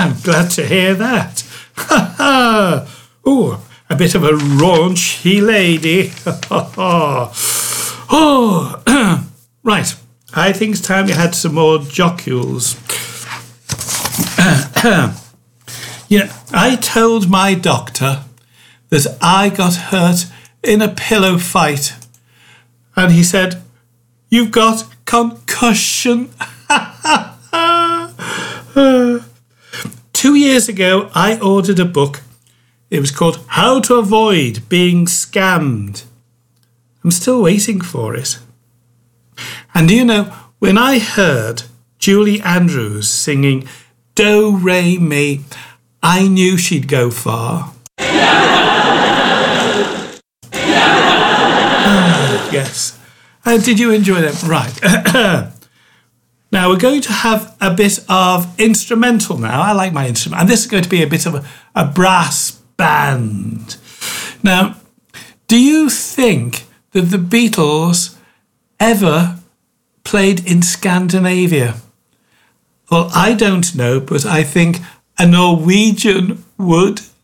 Glad to hear that. Ha ha! Oh, a bit of a raunchy lady. Oh, right. I think it's time we had some more jocules. I told my doctor that I got hurt in a pillow fight. And he said, "You've got concussion." 2 years ago, I ordered a book. It was called How to Avoid Being Scammed. I'm still waiting for it. And do you know, when I heard Julie Andrews singing Do, Re, Mi, I knew she'd go far. Yes. Did you enjoy that? Right. Now, we're going to have a bit of instrumental now. I like my instrument. And this is going to be a bit of a brass band. Now, do you think that the Beatles ever played in Scandinavia? Well, I don't know, but I think a Norwegian would.